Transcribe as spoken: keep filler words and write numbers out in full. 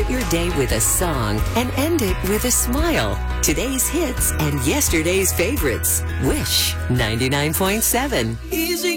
Start your day with a song and end it with a smile. Today's hits and yesterday's favorites. Wish ninety-nine point seven. Easy